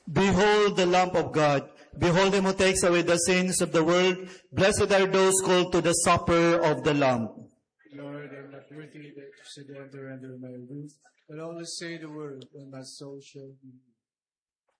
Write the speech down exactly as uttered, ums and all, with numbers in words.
Behold the Lamb of God. Behold him who takes away the sins of the world. Blessed are those called to the supper of the Lamb. Lord, I am not worthy that you should enter under my roof, but only say the word, and my soul shall be.